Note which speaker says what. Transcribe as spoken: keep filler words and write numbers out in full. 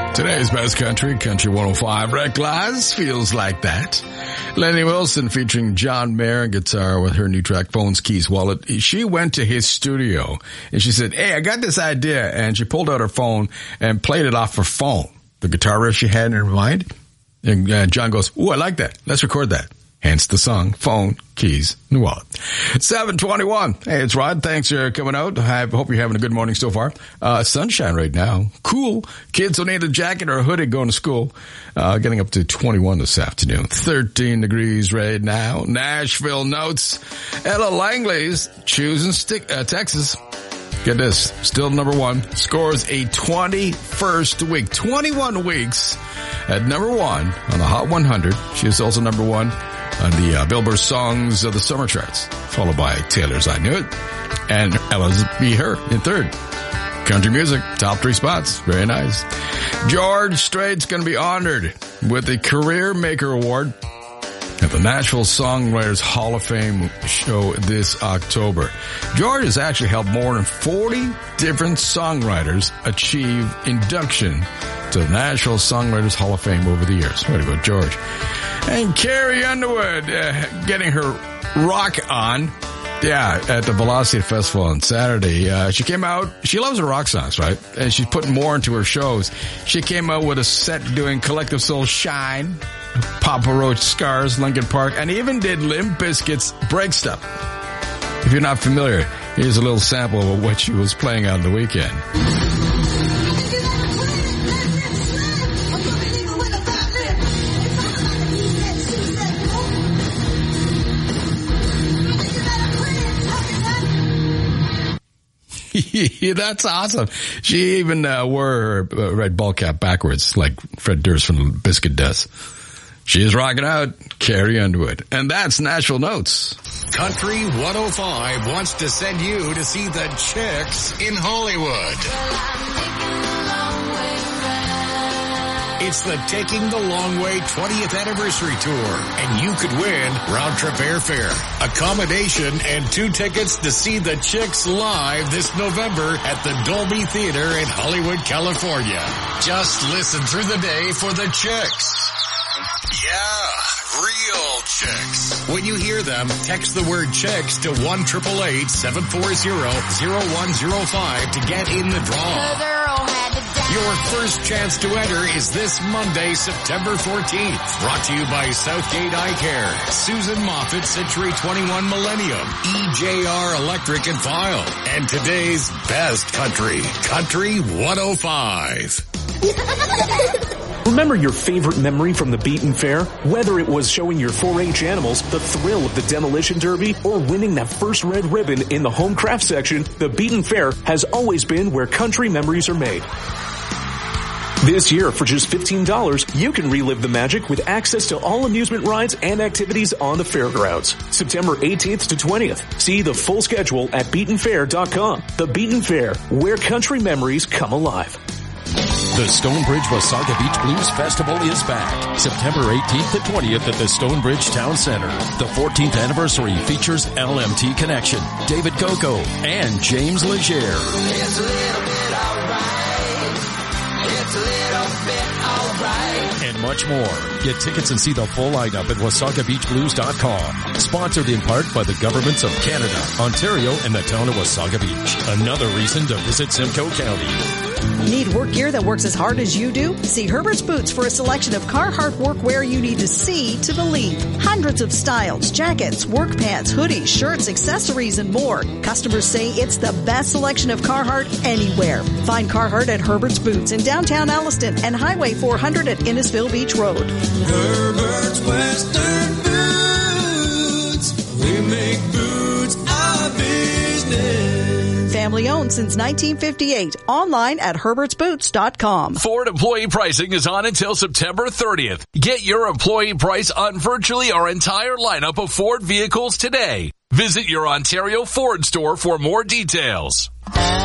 Speaker 1: Today's best country, Country one oh five. Red Glass, Feels Like That. Lenny Wilson featuring John Mayer on guitar with her new track, Phones, Keys, Wallet. She went to his studio and she said, hey, I got this idea. And she pulled out her phone and played it off her phone. The guitar riff she had in her mind. And uh, John goes, ooh, I like that. Let's record that. Hence the song, Phone, Keys, and Wallet. seven twenty-one. Hey, it's Rod. Thanks for coming out. I hope you're having a good morning so far. Uh, sunshine right now. Cool. Kids don't need a jacket or a hoodie going to school. Uh, getting up to twenty-one this afternoon. thirteen degrees right now. Nashville notes. Ella Langley's choosing stick, uh, Texas. Get this. Still number one. Scores a twenty-first week. twenty-one weeks at number one on the Hot one hundred. She is also number one on the uh, Billboard Songs of the Summer charts, followed by Taylor's I Knew It, and Ella's Be Her in third. Country music, top three spots. Very nice. George Strait's going to be honored with the Career Maker Award at the Nashville Songwriters Hall of Fame show this October. George has actually helped more than forty different songwriters achieve induction to the Nashville Songwriters Hall of Fame over the years. Way to go, George. And Carrie Underwood uh, getting her rock on. Yeah, at the Velocity Festival on Saturday. Uh, she came out, she loves her rock songs, right? And she's putting more into her shows. She came out with a set doing Collective Soul Shine, Papa Roach Scars, Linkin Park, and even did Limp Bizkit's Break Stuff. If you're not familiar, here's a little sample of what she was playing on the weekend. That's awesome. She even uh, wore her uh, red ball cap backwards like Fred Durst from Biscuit does. She is rocking out Carrie Underwood. And that's Nashville Notes.
Speaker 2: Country one oh five wants to send you to see the Chicks in Hollywood. It's the Taking the Long Way twentieth Anniversary Tour, and you could win round-trip airfare, accommodation, and two tickets to see the Chicks live this November at the Dolby Theater in Hollywood, California. Just listen through the day for the Chicks. Yeah, real Chicks. When you hear them, text the word Chicks to one eight eight eight, seven four zero, zero one zero five to get in the draw. Your first chance to enter is this Monday, September fourteenth. Brought to you by Southgate Eye Care, Susan Moffat, Century twenty-one Millennium, E J R Electric and File, and today's best country, Country one oh five.
Speaker 3: Remember your favorite memory from the Beaton Fair? Whether it was showing your four H animals, the thrill of the demolition derby, or winning that first red ribbon in the home craft section, the Beaton Fair has always been where country memories are made. This year, for just fifteen dollars, you can relive the magic with access to all amusement rides and activities on the fairgrounds. September eighteenth to twentieth. See the full schedule at beaton fair dot com. The Beaton Fair, where country memories come alive.
Speaker 4: The Stonebridge Wasaga Beach Blues Festival is back. September eighteenth to twentieth at the Stonebridge Town Center. The fourteenth anniversary features L M T Connection, David Coco, and James Legere. It's a little bit alright. It's a little bit alright. And much more. Get tickets and see the full lineup at wasaga beach blues dot com. Sponsored in part by the governments of Canada, Ontario, and the town of Wasaga Beach. Another reason to visit Simcoe County.
Speaker 5: Need work gear that works as hard as you do? See Herbert's Boots for a selection of Carhartt workwear you need to see to believe. Hundreds of styles, jackets, work pants, hoodies, shirts, accessories, and more. Customers say it's the best selection of Carhartt anywhere. Find Carhartt at Herbert's Boots in downtown Alliston and Highway four hundred at Innisfil Beach Road.
Speaker 6: Herbert's Western Boots. We make boots our business.
Speaker 5: Family owned since nineteen fifty-eight. Online at herberts boots dot com.
Speaker 7: Ford employee pricing is on until September thirtieth. Get your employee price on virtually our entire lineup of Ford vehicles today. Visit your Ontario Ford store for more details.